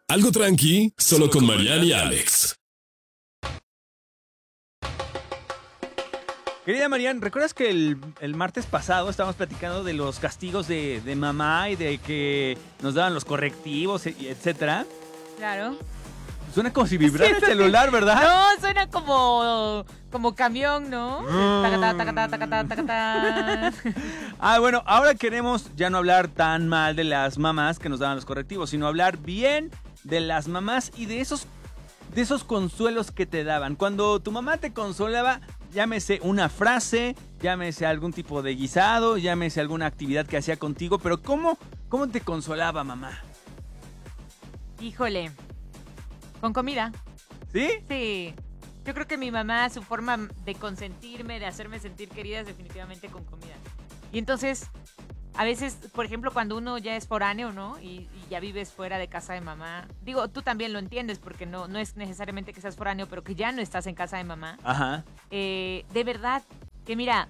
Algo tranqui, solo con Mariana y Alex. Querida Marian, ¿recuerdas que el martes pasado estábamos platicando de los castigos de mamá y de que nos daban los correctivos, etcétera? Claro. Suena como si vibrara el celular, ¿verdad? No, suena como camión, ¿no? Tacatá, tacatá, tacatá, tacatá. Bueno, ahora queremos ya no hablar tan mal de las mamás que nos daban los correctivos, sino hablar bien de las mamás y de esos consuelos que te daban. Cuando tu mamá te consolaba, llámese una frase, llámese algún tipo de guisado, llámese alguna actividad que hacía contigo, pero ¿cómo te consolaba mamá? Híjole, con comida. ¿Sí? Sí. Yo creo que mi mamá, su forma de consentirme, de hacerme sentir querida es definitivamente con comida. Y entonces, a veces, por ejemplo, cuando uno ya es foráneo, ¿no? Y ya vives fuera de casa de mamá. Digo, tú también lo entiendes porque no es necesariamente que seas foráneo, pero que ya no estás en casa de mamá. Ajá. De verdad, que mira,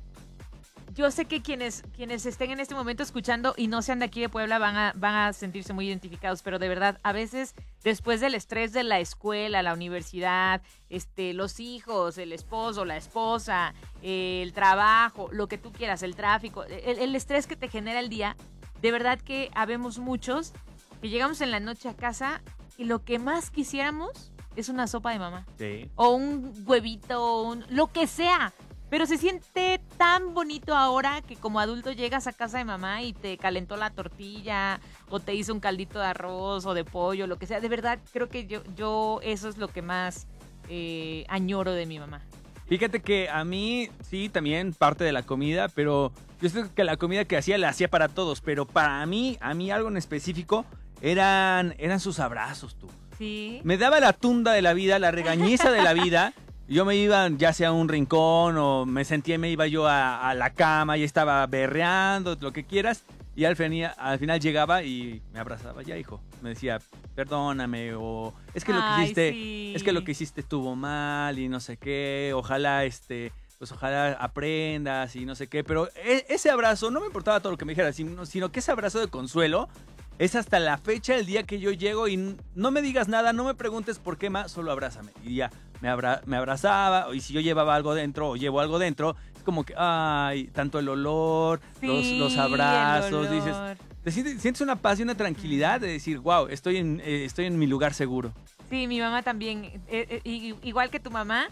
yo sé que quienes estén en este momento escuchando y no sean de aquí de Puebla van a sentirse muy identificados, pero de verdad, a veces después del estrés de la escuela, la universidad, los hijos, el esposo, la esposa, el trabajo, lo que tú quieras, el tráfico, el estrés que te genera el día, de verdad que habemos muchos que llegamos en la noche a casa y lo que más quisiéramos es una sopa de mamá. Sí. O un huevito, lo que sea. Pero se siente tan bonito ahora que como adulto llegas a casa de mamá y te calentó la tortilla o te hizo un caldito de arroz o de pollo, lo que sea. De verdad, creo que yo eso es lo que más añoro de mi mamá. Fíjate que a mí, sí, también parte de la comida, pero yo sé que la comida que hacía la hacía para todos, pero para mí algo en específico eran sus abrazos, tú. Sí. Me daba la tunda de la vida, la regañiza de la vida. Yo me iba ya sea a un rincón o me iba yo a la cama y estaba berreando, lo que quieras. Y al final llegaba y me abrazaba, ya hijo. Me decía, perdóname, o es que lo que hiciste estuvo mal y no sé qué. Ojalá ojalá aprendas y no sé qué. Pero ese abrazo, no me importaba todo lo que me dijera, sino que ese abrazo de consuelo es hasta la fecha, el día que yo llego y no me digas nada, no me preguntes por qué más, solo abrázame. Y ya, me abrazaba, y si yo llevaba algo dentro o llevo algo dentro, es como que, ay, tanto el olor, sí, los abrazos, el dices, olor. sientes una paz y una tranquilidad de decir, wow, estoy en mi lugar seguro. Sí, mi mamá también, igual que tu mamá,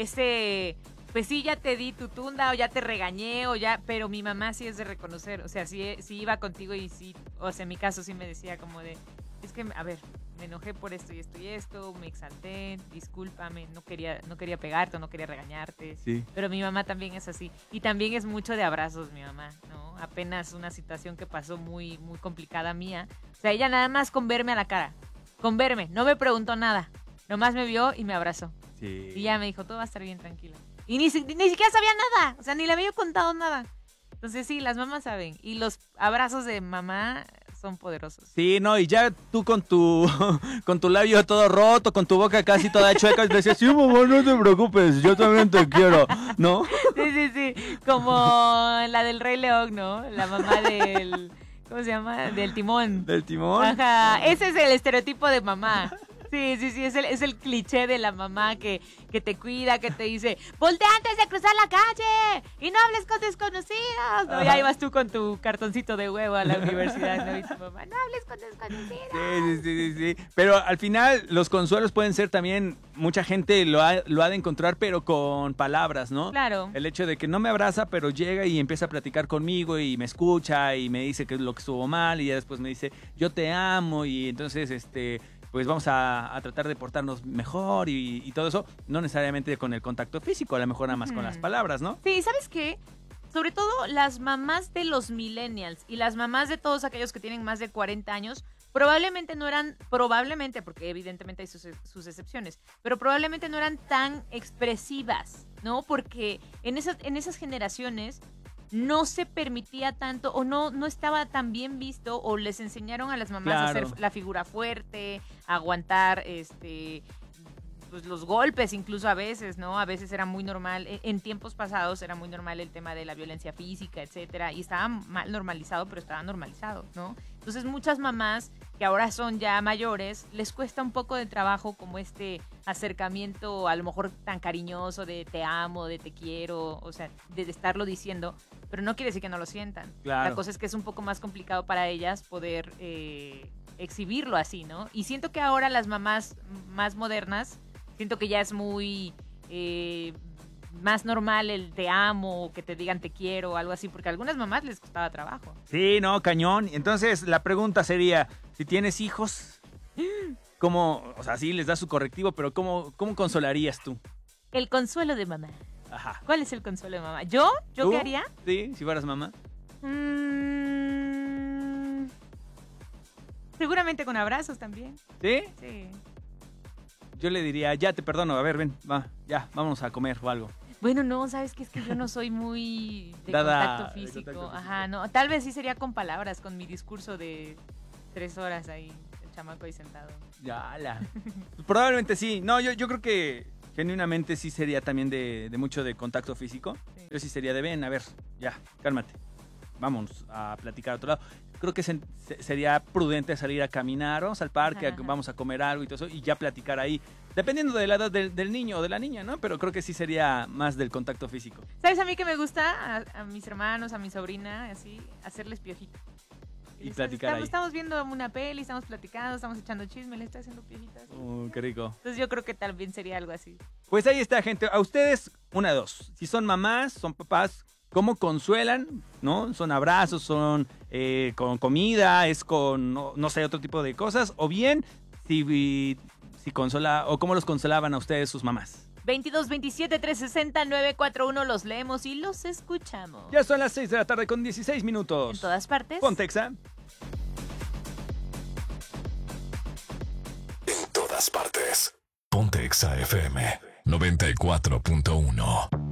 pues sí, ya te di tu tunda o ya te regañé pero mi mamá sí es de reconocer, o sea, sí iba contigo y sí, o sea, en mi caso sí me decía como de, es que, a ver, me enojé por esto y esto, me exalté, discúlpame, no quería pegarte o no quería regañarte, Sí. Pero mi mamá también es así, y también es mucho de abrazos mi mamá, ¿no? Apenas una situación que pasó muy, muy complicada mía, o sea, ella nada más con verme a la cara, no me preguntó nada, nomás me vio y me abrazó, Sí. y ya me dijo, todo va a estar bien, tranquila. Y ni siquiera sabía nada, o sea, ni le había contado nada. Entonces sí, las mamás saben. Y los abrazos de mamá son poderosos. Sí, no, y ya tú con tu labio todo roto, con tu boca casi toda chueca, te decías, sí, mamá, no te preocupes, yo también te quiero, ¿no? Sí, como la del Rey León, ¿no? La mamá ¿cómo se llama? Del Timón. ¿Del Timón? Ajá, ese es el estereotipo de mamá. Sí, es el cliché de la mamá que te cuida, que te dice, voltea antes de cruzar la calle y no hables con desconocidos. ¿No? Y ahí vas tú con tu cartoncito de huevo a la universidad, ¿no? Y tu mamá, no hables con desconocidos. Sí. Pero al final los consuelos pueden ser también, mucha gente lo ha de encontrar, pero con palabras, ¿no? Claro. El hecho de que no me abraza, pero llega y empieza a platicar conmigo y me escucha y me dice que es lo que estuvo mal y ya después me dice, yo te amo y entonces, pues vamos a tratar de portarnos mejor y todo eso, no necesariamente con el contacto físico, a lo mejor nada más con las palabras, ¿no? Sí, ¿sabes qué? Sobre todo las mamás de los millennials y las mamás de todos aquellos que tienen más de 40 años, probablemente, porque evidentemente hay sus excepciones, pero probablemente no eran tan expresivas, ¿no? Porque en esas generaciones no se permitía tanto o no estaba tan bien visto o les enseñaron a las mamás a hacer la figura fuerte, a aguantar pues los golpes incluso a veces, ¿no? A veces era muy normal, en tiempos pasados era muy normal el tema de la violencia física, etcétera, y estaba mal normalizado, pero estaba normalizado, ¿no? Entonces muchas mamás que ahora son ya mayores, les cuesta un poco de trabajo como este acercamiento a lo mejor tan cariñoso de te amo, de te quiero, o sea, de estarlo diciendo, pero no quiere decir que no lo sientan. Claro. La cosa es que es un poco más complicado para ellas poder exhibirlo así, ¿no? Y siento que ahora las mamás más modernas, siento que ya es muy más normal el te amo, o que te digan te quiero, o algo así, porque a algunas mamás les costaba trabajo. Sí, no, cañón. Entonces, la pregunta sería, si tienes hijos, ¿cómo, o sea, sí les das su correctivo, pero cómo consolarías tú? El consuelo de mamá. Ajá. ¿Cuál es el consuelo de mamá? ¿Yo ¿Tú? qué haría? Sí, si fueras mamá. Seguramente con abrazos también. ¿Sí? Sí. Yo le diría, ya te perdono, a ver, ven, va, ya, vámonos a comer o algo. Bueno, no, ¿sabes qué? Es que yo no soy muy de Dada contacto de físico. contacto físico. Ajá, no. Tal vez sí sería con palabras, con mi discurso de 3 horas ahí, el chamaco ahí sentado. Ya, Probablemente sí. No, yo creo que genuinamente sí sería también de mucho de contacto físico. Sí. Yo sí sería de, ven, a ver, ya, cálmate. Vamos a platicar a otro lado. Creo que sería prudente salir a caminar, vamos al parque, Ajá. vamos a comer algo y todo eso, y ya platicar ahí. Dependiendo de la edad del niño o de la niña, ¿no? Pero creo que sí sería más del contacto físico. ¿Sabes a mí que me gusta? A mis hermanos, a mi sobrina, así, hacerles piojito. Y platicar ahí. Estamos viendo una peli, estamos platicando, estamos echando chisme, le estoy haciendo piojitas. Qué rico. Entonces yo creo que también sería algo así. Pues ahí está, gente. A ustedes, una de dos. Si son mamás, son papás, ¿cómo consuelan? ¿No? Son abrazos, son con comida, es con, no sé, otro tipo de cosas. O bien, si consola, o cómo los consolaban a ustedes sus mamás. 22 27 360 941, los leemos y los escuchamos. Ya son las 6 de la tarde con 16 minutos. En todas partes. Pontexa. En todas partes. Ponte Exa FM 94.1.